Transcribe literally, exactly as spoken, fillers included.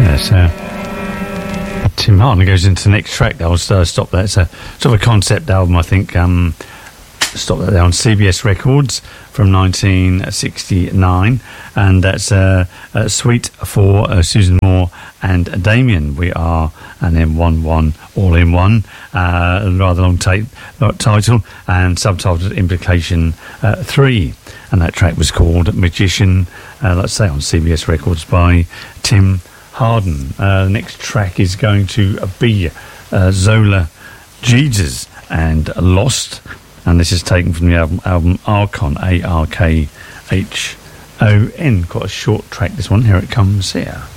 Yeah, so Tim Martin goes into the next track. I'll uh, stop there. It's a sort of a concept album, I think. Um, stop that there on C B S Records from nineteen sixty-nine, and that's uh, uh, Sweet for uh, Susan Moore and Damien. We are, and then one one all in one. Uh, a rather long tape, title and subtitled Implication uh, three, and that track was called Magician. Uh, let's say on C B S Records by Tim Harden. Uh, the next track is going to be uh, Zola Jesus and Lost, and this is taken from the album, album Archon, A R K H O N. Quite a short track, this one. Here it comes here.